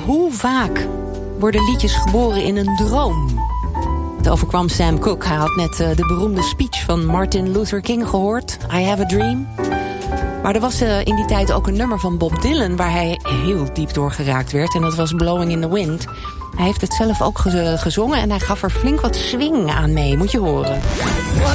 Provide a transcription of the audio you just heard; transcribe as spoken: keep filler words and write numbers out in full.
hoe vaak worden liedjes geboren in een droom? Het overkwam Sam Cooke. Hij had net uh, de beroemde speech van Martin Luther King gehoord. I have a dream. Maar er was uh, in die tijd ook een nummer van Bob Dylan waar hij heel diep door geraakt werd. En dat was Blowing in the Wind. Hij heeft het zelf ook ge- gezongen en hij gaf er flink wat swing aan mee. Moet je horen.